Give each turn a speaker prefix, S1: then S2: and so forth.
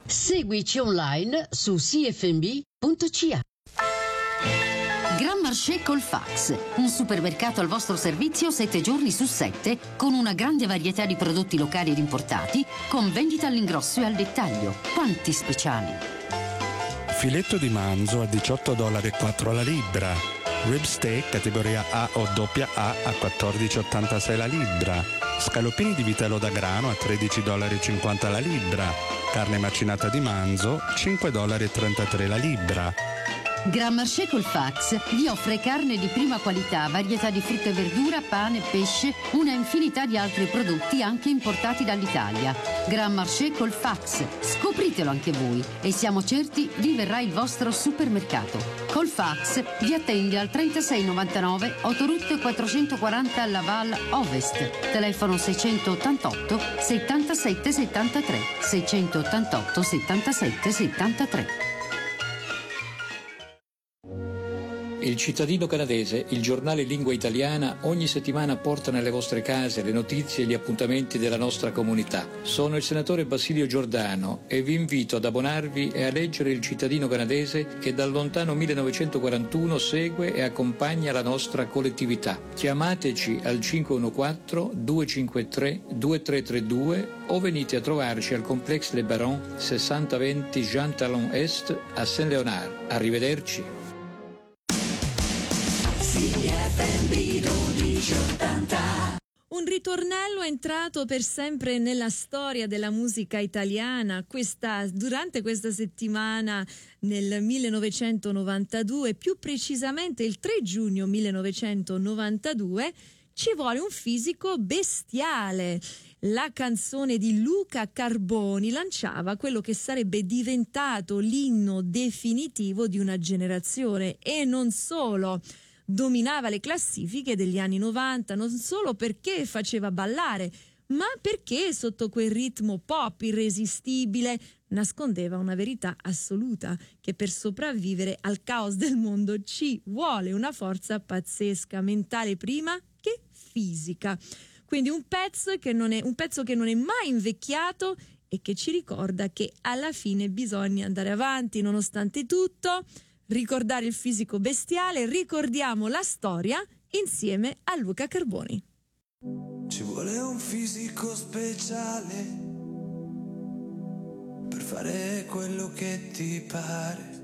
S1: Seguici online su cfnb.ca.
S2: Grand Marché col Fax, un supermercato al vostro servizio 7 giorni su 7, con una grande varietà di prodotti locali ed importati, con vendita all'ingrosso e al dettaglio. Quanti speciali!
S3: Filetto di manzo a $18,04 la libra. Rib steak categoria A o AA a $14,86 la libra. Scaloppini di vitello da grano a $13,50 la libra. Carne macinata di manzo $5,33 la libra.
S2: Grand Marché col Fax vi offre carne di prima qualità, varietà di frutta e verdura, pane, pesce, una infinità di altri prodotti anche importati dall'Italia. Grand Marché col Fax, scopritelo anche voi e siamo certi diverrà il vostro supermercato. Col Fax vi attende al 3699 Autoroute 440 Laval Ovest, telefono 688 77 73 688 77 73.
S4: Il Cittadino Canadese, il giornale in lingua italiana, ogni settimana porta nelle vostre case le notizie e gli appuntamenti della nostra comunità. Sono il senatore Basilio Giordano e vi invito ad abbonarvi e a leggere il Cittadino Canadese che dal lontano 1941 segue e accompagna la nostra collettività. Chiamateci al 514-253-2332 o venite a trovarci al Complexe Le Baron 6020 Jean Talon Est a Saint-Léonard. Arrivederci.
S5: Un ritornello è entrato per sempre nella storia della musica italiana. Durante questa settimana nel 1992, più precisamente il 3 giugno 1992, ci vuole un fisico bestiale. La canzone di Luca Carboni lanciava quello che sarebbe diventato l'inno definitivo di una generazione e non solo. Dominava le classifiche degli anni 90 non solo perché faceva ballare, ma perché sotto quel ritmo pop irresistibile nascondeva una verità assoluta, che per sopravvivere al caos del mondo ci vuole una forza pazzesca, mentale prima che fisica. Quindi un pezzo che non è mai invecchiato e che ci ricorda che alla fine bisogna andare avanti nonostante tutto. Ricordare il fisico bestiale, ricordiamo la storia insieme a Luca Carboni.
S6: Ci vuole un fisico speciale per fare quello che ti pare.